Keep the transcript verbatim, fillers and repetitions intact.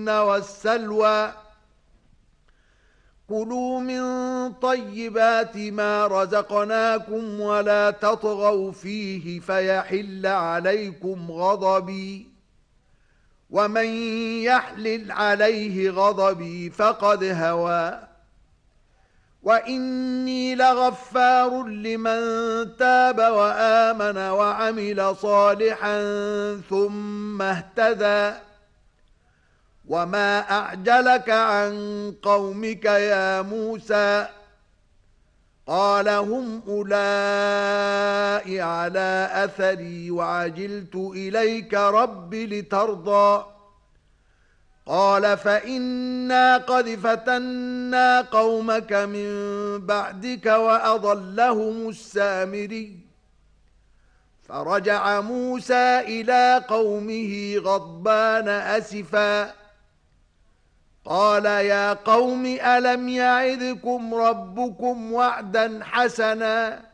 المن والسلوى كلوا من طيبات ما رزقناكم ولا تطغوا فيه فيحل عليكم غضبي ومن يحلل عليه غضبي فقد هوى وإني لغفار لمن تاب وآمن وعمل صالحا ثم اهتدى وما أعجلك عن قومك يا موسى قال هم أولئك على أثري وعجلت إليك رب لترضى قال فإنا قد فتنا قومك من بعدك وأضلهم السامري فرجع موسى إلى قومه غضبان أسفا قال يا قوم ألم يعدكم ربكم وعدا حسنا